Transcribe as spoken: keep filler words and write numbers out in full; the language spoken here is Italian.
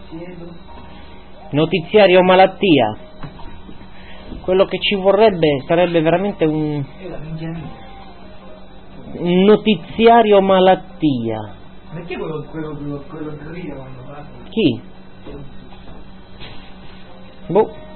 Notiziario malattia. Quello che ci vorrebbe sarebbe veramente un, un notiziario malattia. Perché quello quello quello quello quando parla? Chi? Boh.